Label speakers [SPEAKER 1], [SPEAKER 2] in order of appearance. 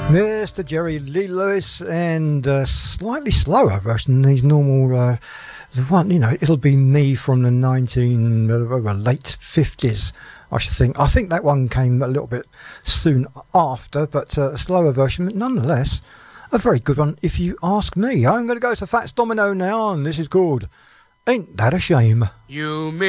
[SPEAKER 1] Mr. Jerry Lee Lewis, and a slightly slower version than his normal. The one, it'll be me from the late 50s. I should think. I think that one came a little bit soon after, but a slower version, but nonetheless, a very good one if you ask me. I'm going to go to Fats Domino now, and this is called "Ain't That a Shame."
[SPEAKER 2] You